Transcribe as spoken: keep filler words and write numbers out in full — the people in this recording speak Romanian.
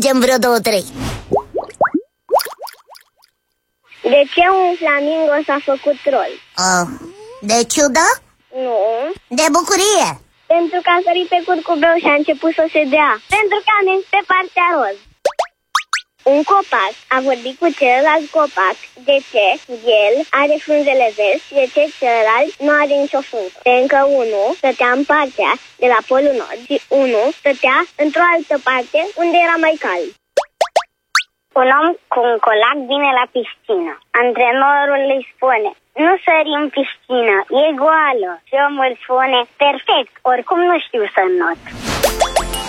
zicem vreo două, trei. De ce un flamingo s-a făcut trol? Uh, de ciudă? Nu. De bucurie? Pentru că a sărit pe curcubeu și a început să se dea. Pentru că a mers pe partea roz. Un copac a vorbit cu celălalt copac de ce el are frunzele verzi și de ce celălalt nu are nicio frunză. Pentru că unul stătea în partea de la polul nord și unul stătea într-o altă parte unde era mai cald. Un om cu un colac vine la piscină. Antrenorul îi spune: nu sări în piscină, e goală. Și omul spune: perfect, oricum nu știu să not.